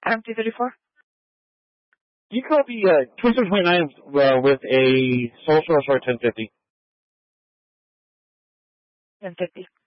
Adam 234. You copy Twister 29 with a social short 1050. 1050.